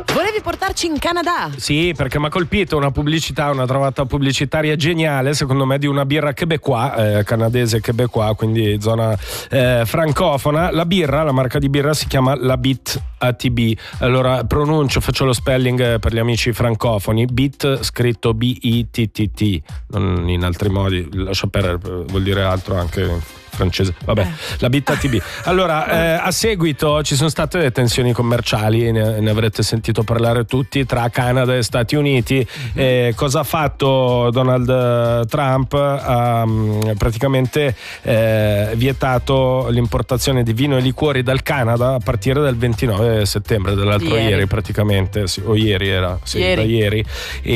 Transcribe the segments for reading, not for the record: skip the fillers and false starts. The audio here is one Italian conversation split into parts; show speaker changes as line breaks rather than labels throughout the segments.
Volevi portarci in Canada?
Sì, perché mi ha colpito una pubblicità, una trovata pubblicitaria geniale, secondo me, di una birra québécois, canadese québécois, quindi zona francofona. La birra, la marca di birra si chiama Labitte ATB. Allora faccio lo spelling per gli amici francofoni. Bit scritto B-I-T-T-T, non in altri modi, lascia perdere, vuol dire altro anche francese, vabbè, la Bitta TB. Allora, a seguito ci sono state le tensioni commerciali, ne avrete sentito parlare tutti, tra Canada e Stati Uniti. Cosa ha fatto Donald Trump? Ha praticamente vietato l'importazione di vino e liquori dal Canada a partire dal 29 settembre, dell'altro ieri praticamente, sì, o ieri era, sì, da ieri.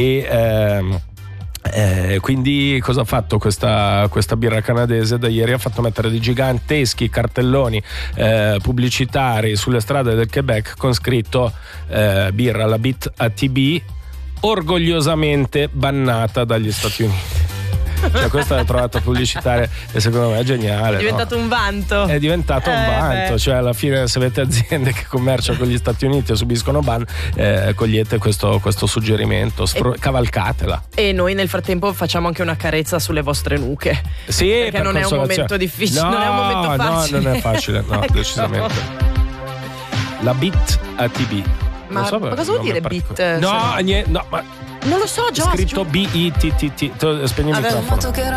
E quindi cosa ha fatto questa birra canadese? Da ieri ha fatto mettere dei giganteschi cartelloni pubblicitari sulle strade del Quebec con scritto birra Labitte ATB, orgogliosamente bannata dagli Stati Uniti. Cioè, questa è la trovata pubblicitaria e secondo me è geniale.
È diventato un vanto.
È diventato un vanto. Cioè, alla fine, se avete aziende che commerciano con gli Stati Uniti e subiscono ban, cogliete questo suggerimento, cavalcatela.
E noi nel frattempo facciamo anche una carezza sulle vostre nuche.
Sì,
perché non è un momento difficile,
no,
non è un momento facile.
No, non è facile, no, decisamente. La Bit ATB.
Ma cosa vuol dire bit?
No, ma
non lo so, Giorgio.
Scritto B-I-T-T-T. Spegni il microfono.